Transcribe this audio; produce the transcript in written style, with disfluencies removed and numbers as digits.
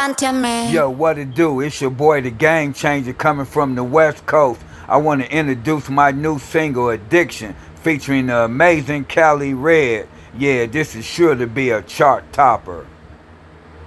Levántame. Yo, what it do? It's your boy, the Game Changer, coming from the West Coast. I want to introduce my new single, Addiction, featuring the amazing Cali Red. Yeah, this is sure to be a chart topper.